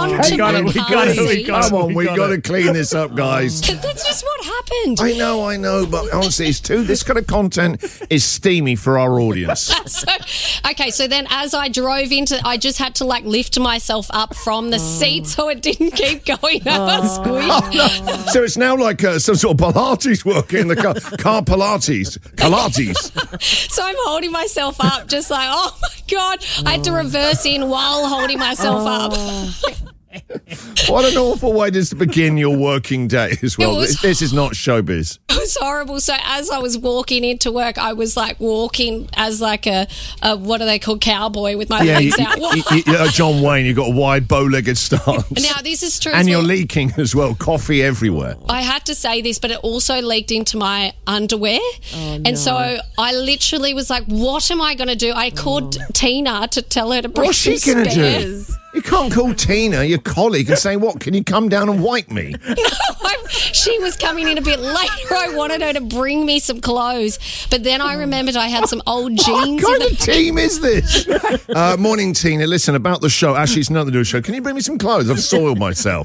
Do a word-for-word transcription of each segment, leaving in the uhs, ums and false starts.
into gotta, my we car gotta, seat. we gotta, Come on, we gotta. got to clean this up, guys. That's just what happened. I know, I know, but honestly, it's too. This kind of content is steamy for our audience. So, okay, so then as I drove into, I just had to like lift myself up from the seat so it didn't keep going over squish. So it's now like uh, some sort of Pilates work in the car. Car Pilates. Pilates. So I'm holding myself up, just like, oh my God. I had to reverse in while holding myself up. What an awful way to begin your working day as well. It was- This, this is not showbiz. It was horrible. So as I was walking into work, I was like walking as like a, a what are they called, cowboy with my Yeah, you, legs out. you, you, you, uh, John Wayne, you've got a wide bow-legged stance. Now, this is true. And as you're well. leaking as well. Coffee everywhere. I had to say this, but it also leaked into my underwear. Oh, and so I literally was like, what am I going to do? I called Tina to tell her to bring What's she some going to spares. do? You can't call Tina, your colleague, and say, what, can you come down and wipe me? I, she was coming in a bit later. I wanted her to bring me some clothes. But then I remembered I had some old jeans. What kind in of the- team is this? Uh, morning, Tina. Listen, about the show. Actually, it's nothing to do with the show. Can you bring me some clothes? I've soiled myself.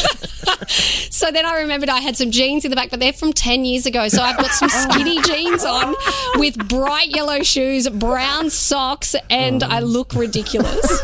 So then I remembered I had some jeans in the back, but they're from ten years ago. So I've got some skinny jeans on with bright yellow shoes, brown socks, and I look ridiculous.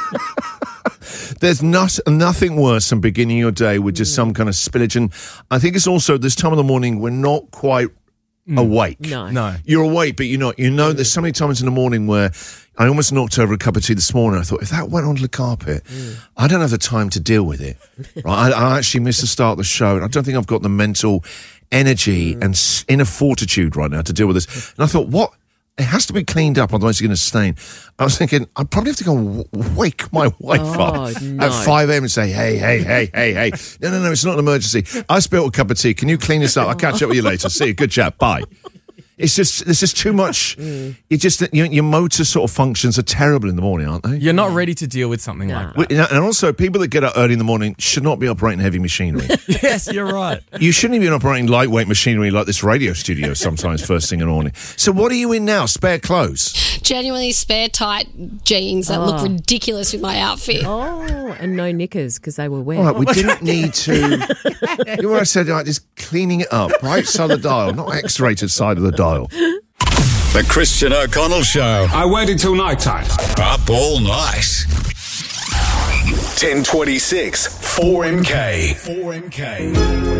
There's not, nothing worse than beginning your day with just some kind of spillage. And I think it's also this time of the morning we're not quite awake. No. No. You're awake, but you're not. You know, there's so many times in the morning where I almost knocked over a cup of tea this morning. I thought, if that went onto the carpet, I don't have the time to deal with it. Right? I, I actually missed the start of the show, and I don't think I've got the mental energy and s- inner fortitude right now to deal with this. And I thought, what? It has to be cleaned up, otherwise it's going to stain. I was thinking, I'd probably have to go and w- wake my wife Oh, up no. at five a.m. and say, hey, hey, hey, hey, hey. No, no, no, it's not an emergency. I spilled a cup of tea. Can you clean this up? I'll catch up with you later. See you. Good chat. Bye. It's just, there's just too much. You just, your, your motor sort of functions are terrible in the morning, aren't they? You're not ready to deal with something like that. And also, people that get up early in the morning should not be operating heavy machinery. Yes, you're right. You shouldn't even be operating lightweight machinery like this radio studio sometimes first thing in the morning. So what are you in now? Spare clothes? Genuinely spare tight jeans that look ridiculous with my outfit. Oh, and no knickers because they were wet. All right, we didn't need to. You know what I said? Like, just cleaning it up. Right side of the dial, not X-rated side of the dial. The Christian O'Connell Show. I waited till night time. Up all night. ten twenty-six, four M K. four M K.